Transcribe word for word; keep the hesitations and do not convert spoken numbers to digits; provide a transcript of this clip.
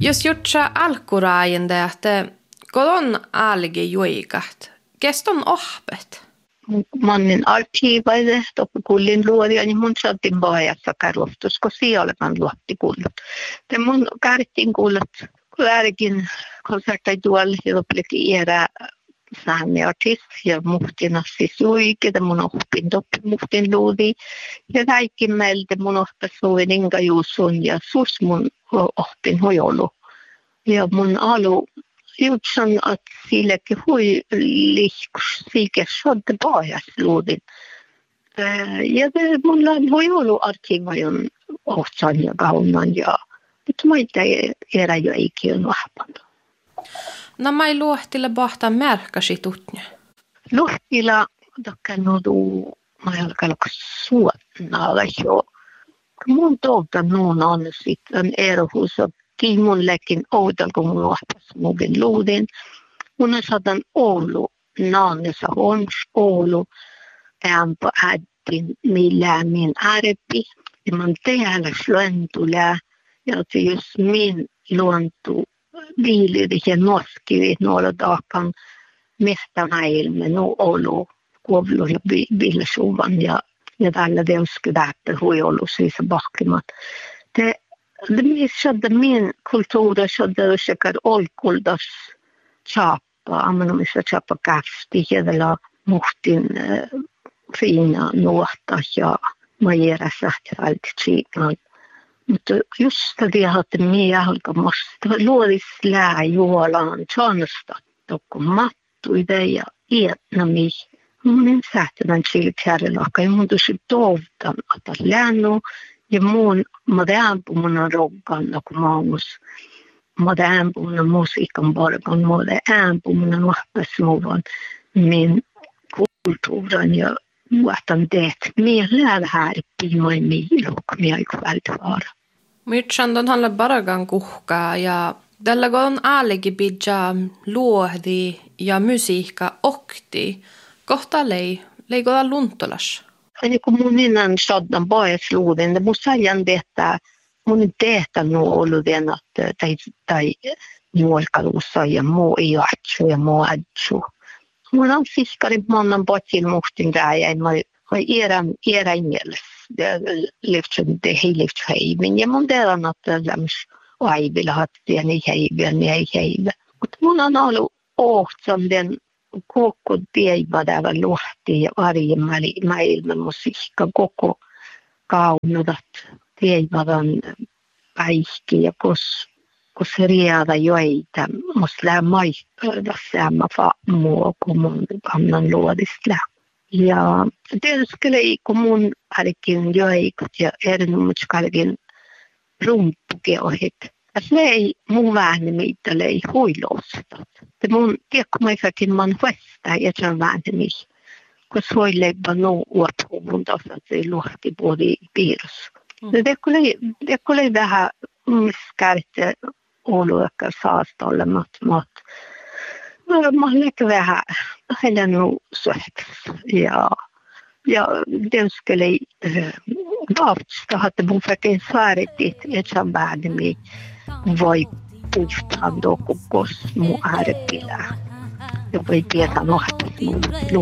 Jos jutsa alkuraajende, että kodon alge juikat, keston ohpet? Mannin arkiivaide, toki kullin luodia, niin mun saatiin vajassa karvostus, kun sielläkään luotti kullut. Te mun kärtiin kullut, kun äärikin konsertai tuolla, ja lopuksi iärää säämme artist, ja muhtina siis juikita, mun oppin toppi muhtin luodi, ja kaikki meiltä mun oppis luodin inga juusun, ja sus mun oppin hojolu. Ja mun alu, jutsan, että silläkin hui liikus, silläkin sodde pajas luodin. Ja mulla voi ollut arkivajon ohtsan ja kaunan, ja nyt mä ei erä jo ikinä vahvana. No mä ei luohtilla bahtaa märkäsi tutnia. Luohtilla takkanudu, mä ei alkaa suotnaa jo. Mun tuolta nuun on sitten erohus, että mun lekin oudal, kun mun vahpas mugin luudin. Mun on saatan Oulu, naannessa hons Oulu, äänpä ädin millään min ärpi. Ja mä täällä slöntulää, ja että jos min luontu viilyri ja noskivit noilla taakkaan mistä näilme nu Oulu kuovlu ja vilsuvan ja ja tällä teosku tähtö hui ollut siis bakkimat. Det det missade min kultur så det säkert olkuldas chapa amnomissa chapa kafti hedellä muhtin fina nuotta ja majera sähtäälti. Mutta just det att me alkamasta luodis lää juolaan chansta tokko mattu ideja etnami. Mun sähtänän silkärjelaka ja mun tosi tovtan että lännu ja mun madämpu mun on roggan kun maamus madämpu mun on musiikan borgan madämpu mun on vahpesmuvan min kultuuran ja muotan teet. Mie lää här piimoi miiluk mie ei kväldvaara. Mytsan handlar bara kuhkaa ja tällä on aalegi pidja luohdi ja musiikka okti. Kohta lei, leikolla luntolas. Eli kun mun innan soddan bajas luodin, det måste säga detta, mun detta nu ollut den att tai tai nuolkalussa ja muu ei atsu ja muu atsu. Mun on fiskari monen botil muhtin rääjä, en mä vai era era ingels. Det lyfter det helt heimin ja mun teran att läms ai vill ha det ni heiven ni heive. Mutta mun on ollut ohtsam den koko teivadava luhti ja arjemmäli maailman musiikka koko kaunudat teivadan päihki ja kos kos riada joita muslää maikkaada sama fa muu kun mun annan luodista. Ja tietysti kun mun ainakin joikot ja erinomaiskalkin rumpukeohit. Se ei mun väännemitä lei huilosta. Det mun tiekkomaisakin man huesta ja sen väännemis. Kos huileipä no uothuvun taas, että se luhti puoli piirros. Det kuulei vähän miskärte oluekka saasta olemat mat. Mä olen vähän helännu suheks ja ja tietysti vaavista, että mun väkein sääritit, että sen väännemii. Voi puhtaa doku kos mu ärpilää. Ja voi tietää nohtas mun